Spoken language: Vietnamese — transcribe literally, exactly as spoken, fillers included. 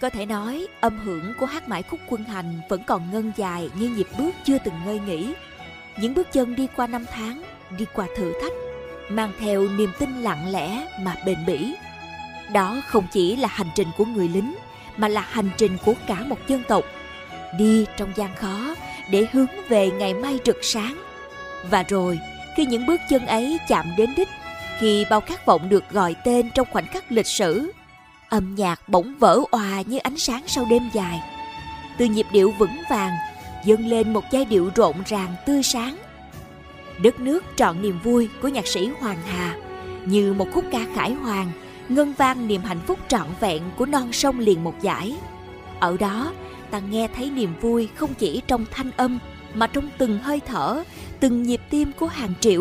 Có thể nói, âm hưởng của hát mãi khúc Quân Hành vẫn còn ngân dài như nhịp bước chưa từng ngơi nghỉ. Những bước chân đi qua năm tháng, đi qua thử thách, mang theo niềm tin lặng lẽ mà bền bỉ. Đó không chỉ là hành trình của người lính, mà là hành trình của cả một dân tộc, đi trong gian khó để hướng về ngày mai rực sáng. Và rồi, khi những bước chân ấy chạm đến đích, khi bao khát vọng được gọi tên trong khoảnh khắc lịch sử, âm nhạc bỗng vỡ òa như ánh sáng sau đêm dài. Từ nhịp điệu vững vàng dâng lên một giai điệu rộn ràng tươi sáng. Đất nước trọn niềm vui của nhạc sĩ Hoàng Hà, như một khúc ca khải hoàn, ngân vang niềm hạnh phúc trọn vẹn của non sông liền một dải. Ở đó, ta nghe thấy niềm vui không chỉ trong thanh âm, mà trong từng hơi thở, từng nhịp tim của hàng triệu